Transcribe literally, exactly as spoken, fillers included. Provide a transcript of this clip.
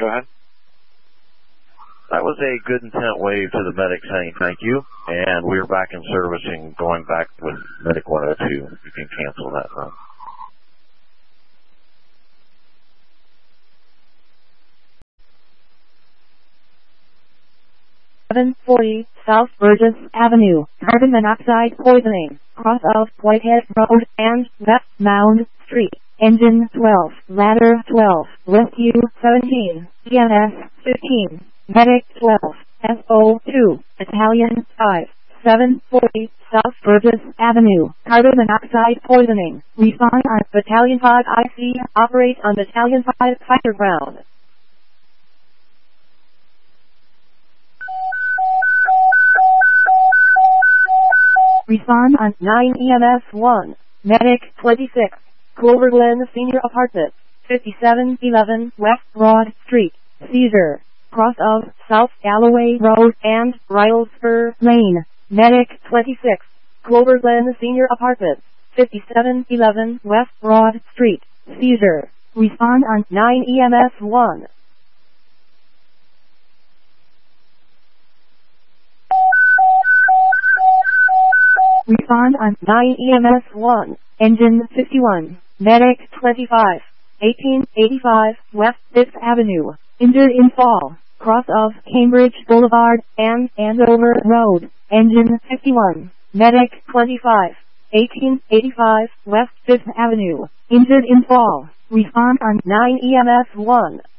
Go ahead. That was a good intent wave to the medic saying thank you, and we're back in service and going back with Medic one oh two. You can cancel that run. seven forty South Burgess Avenue, carbon monoxide poisoning, cross of Whitehead Road and West Mound Street. Engine twelve, ladder twelve, rescue seventeen, E M S fifteen, medic twelve, S O two, Italian five, seven forty South Burgess Avenue, carbon monoxide poisoning. Respond on Battalion five I C, operate on Battalion five fighter ground. Respond on nine E M S one, medic twenty-six, Clover Glen Senior Apartment, fifty-seven eleven West Broad Street, seizure, cross of South Galloway Road and Ryle Spur Lane, medic twenty-six, Clover Glen Senior Apartment, fifty-seven eleven West Broad Street, seizure, respond on nine E M S one. Respond on nine E M S one, engine fifty-one, medic twenty-five, eighteen eighty-five West fifth Avenue, injured in fall, cross of Cambridge Boulevard and Andover Road, engine fifty-one, medic twenty-five, eighteen eighty-five West fifth Avenue, injured in fall, respond on nine E M S one.